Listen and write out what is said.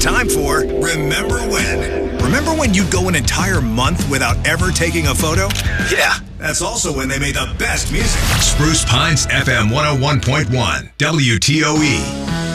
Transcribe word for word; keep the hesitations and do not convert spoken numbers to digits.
time for Remember When. Remember when you'd go an entire month without ever taking a photo? Yeah, that's also when they made the best music. Spruce Pines F M one oh one point one, W T O E.